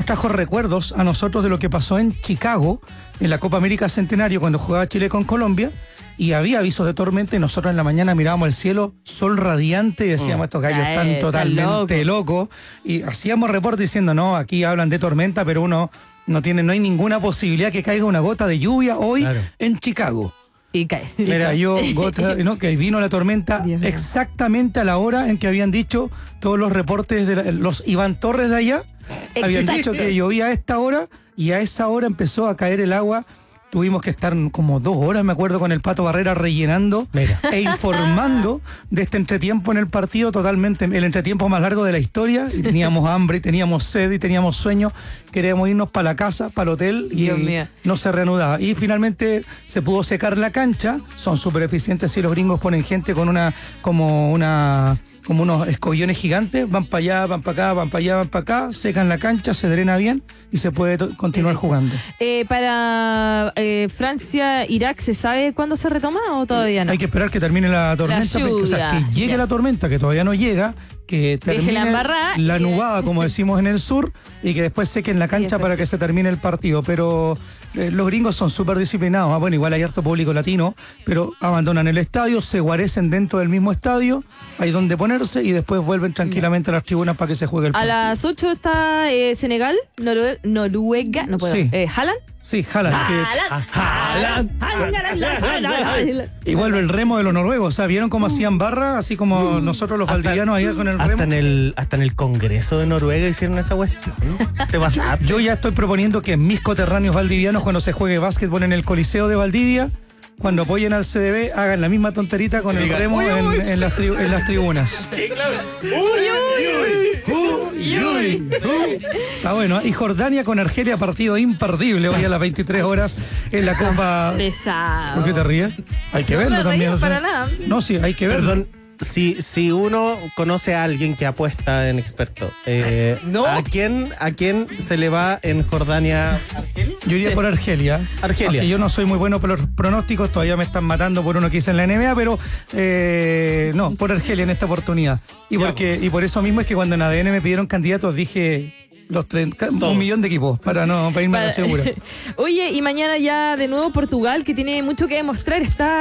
trajo recuerdos a nosotros de lo que pasó en Chicago, en la Copa América Centenario, cuando jugaba Chile con Colombia, y había avisos de tormenta, y nosotros en la mañana mirábamos el cielo, sol radiante, y decíamos, estos gallos están totalmente locos, y hacíamos reportes diciendo, no, aquí hablan de tormenta, pero uno no hay ninguna posibilidad que caiga una gota de lluvia hoy en Chicago. Y cae. Y cayó gota, ¿no? Que vino la tormenta exactamente a la hora en que habían dicho todos los reportes de los Iván Torres de allá. Habían dicho que llovía a esta hora, y a esa hora empezó a caer el agua. Tuvimos que estar como 2 horas, me acuerdo, con el Pato Barrera rellenando e informando de este entretiempo en el partido, totalmente el entretiempo más largo de la historia, y teníamos hambre, y teníamos sed, y teníamos sueño, queríamos irnos para la casa, para el hotel, y no se reanudaba. Y finalmente se pudo secar la cancha, son súper eficientes, si los gringos ponen gente con como unos escobillones gigantes, van para allá, van para acá, van para allá, van para acá, secan la cancha, se drena bien y se puede continuar jugando. Para Francia-Irak, ¿se sabe cuándo se retoma o todavía no? Hay que esperar que termine la tormenta, que llegue la tormenta, que todavía no llega, que termine la nubada, como decimos en el sur, y que después sequen la cancha para que se termine el partido. Pero los gringos son súper disciplinados. Bueno, igual hay harto público latino, pero abandonan el estadio, se guarecen dentro del mismo estadio, hay donde ponerse, y después vuelven tranquilamente a las tribunas para que se juegue el partido. A las 8 está Senegal, Noruega, no puedo. ¿Haaland? Sí, Haaland. Y vuelve el remo de los noruegos. O sea, ¿vieron cómo hacían barra? Así como nosotros los valdivianos ayer con el remo. Hasta en el Congreso de Noruega hicieron esa cuestión. ¿Te pasa? Yo ya estoy proponiendo que mis coterráneos valdivianos, cuando se juegue básquetbol en el Coliseo de Valdivia, cuando apoyen al CDB, hagan la misma tonterita con el remo en las tribunas. Está bueno. Y Jordania con Argelia, partido imperdible hoy a las 23 horas en la Copa. Pesado. ¿Por qué te ríes? Hay que verlo también. No para nada. No, sí, hay que verlo. Perdón. Si uno conoce a alguien que apuesta en experto, ¿a quién se le va en Jordania? Yo iría por Argelia. Aunque yo no soy muy bueno por los pronósticos, todavía me están matando por uno que hice en la NBA, pero no, por Argelia en esta oportunidad. Y por eso mismo es que cuando en ADN me pidieron candidatos dije los 1 millón de equipos para irme a la segura. Oye, y mañana ya de nuevo Portugal, que tiene mucho que demostrar,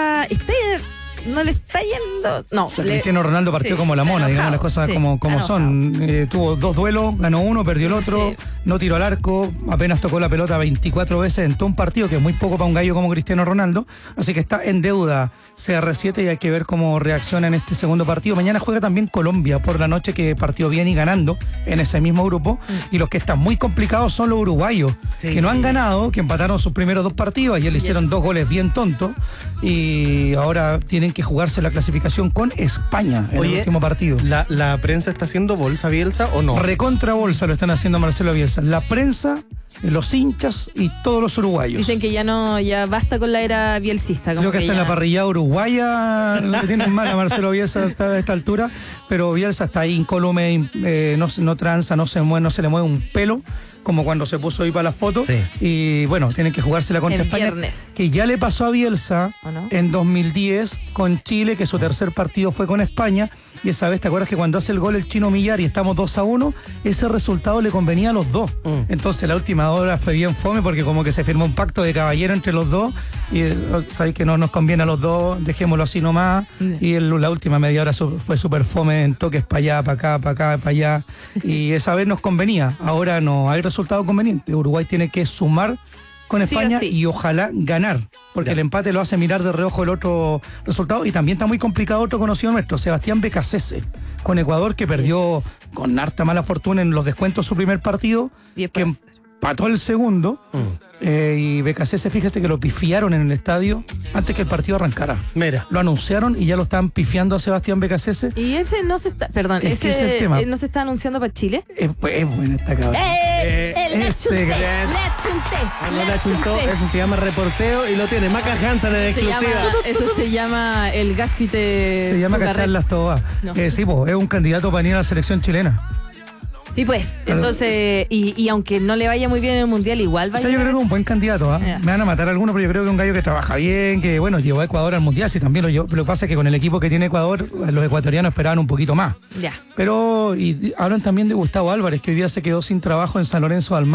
no le está yendo. No. Cristiano Ronaldo partió como la mona, digamos las cosas como son. Tuvo 2 duelos, ganó uno, perdió el otro, no tiró al arco, apenas tocó la pelota 24 veces en todo un partido, que es muy poco para un gallo como Cristiano Ronaldo. Así que está en deuda CR7 y hay que ver cómo reacciona en este segundo partido. Mañana juega también Colombia por la noche, que partió bien y ganando en ese mismo grupo. Y los que están muy complicados son los uruguayos, que no han ganado, que empataron sus primeros 2 partidos. Ayer le hicieron 2 goles bien tontos y ahora tienen que jugarse la clasificación con España en el último partido. ¿La prensa está haciendo bolsa Bielsa o no? Recontra bolsa lo están haciendo Marcelo Bielsa. La prensa, los hinchas y todos los uruguayos. Dicen que ya basta con la era bielcista. Creo que está en la parrilla uruguaya, lo que tienen mal a Marcelo Bielsa a esta altura, pero Bielsa está ahí incólume, no tranza, no se le mueve un pelo, como cuando se puso ahí para la foto. Y bueno, tienen que jugársela contra España, que ya le pasó a Bielsa en 2010 con Chile, que su tercer partido fue con España, y esa vez, ¿te acuerdas que cuando hace el gol el Chino Millar y estamos 2-1, ese resultado le convenía a los dos? Entonces la última hora fue bien fome, porque como que se firmó un pacto de caballero entre los dos, y sabéis que no nos conviene a los dos, dejémoslo así nomás. Y la última media hora fue súper fome, en toques para allá, para acá, para acá, para allá, y esa vez nos convenía. Ahora no hay resultado conveniente. Uruguay tiene que sumar con España y ojalá ganar, porque el empate lo hace mirar de reojo el otro resultado. Y también está muy complicado otro conocido nuestro, Sebastián Becasese, con Ecuador, que perdió con harta mala fortuna en los descuentos su primer partido, que empató el segundo. Y Becasese, fíjese que lo pifiaron en el estadio antes que el partido arrancara. Mira. Lo anunciaron y ya lo estaban pifiando a Sebastián Becasese. Y ese no se está, perdón, ese es el tema. ¿No se está anunciando para Chile? Es buena esta cabrón. Le achunté. Eso se llama reporteo y lo tiene Maca Hansen en exclusiva. Eso se llama el gasfite. Se llama cachar las tobas. Sí, pues, es un candidato para ir a la selección chilena. Sí, pues. Entonces, y aunque no le vaya muy bien en el Mundial, igual va a yo creo que es un buen candidato. Me van a matar algunos, pero yo creo que es un gallo que trabaja bien, que bueno, llevó a Ecuador al Mundial, sí, también lo llevó. Lo que pasa es que con el equipo que tiene Ecuador, los ecuatorianos esperaban un poquito más. Pero, y hablan también de Gustavo Álvarez, que hoy día se quedó sin trabajo en San Lorenzo del Mar.